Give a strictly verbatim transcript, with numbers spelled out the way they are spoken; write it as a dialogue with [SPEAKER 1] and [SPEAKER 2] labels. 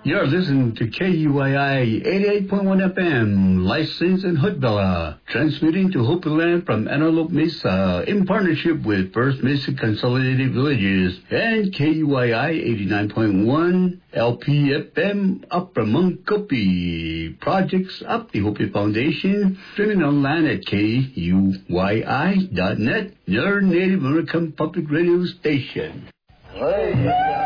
[SPEAKER 1] You're listening to K U I I eighty-eight point one F M, licensed in Hood-Bella, transmitting to Hopi Land from Antelope Mesa in partnership with First Mesa Consolidated Villages and K U I I eighty-nine point one L P F M Upper Munkopi. Projects up the Hopi Foundation, streaming online at K U Y I dot net, your Native American public radio station. Hey.